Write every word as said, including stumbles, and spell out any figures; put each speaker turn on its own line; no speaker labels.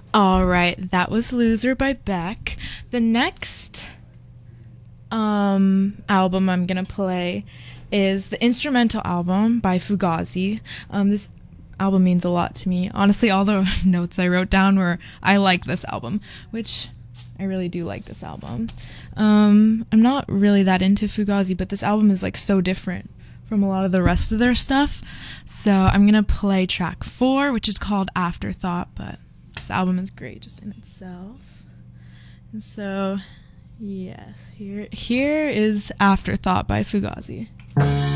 All right, that was Loser by Beck. The next um, album I'm going to play is the instrumental album by Fugazi. Um, this album means a lot to me. Honestly, all the notes I wrote down were, I like this album, which I really do like this album. Um, I'm not really that into Fugazi, but this album is like so different from a lot of the rest of their stuff. So I'm going to play track four, which is called Afterthought, but this album is great just in itself. And so, yes, here here is Afterthought by Fugazi.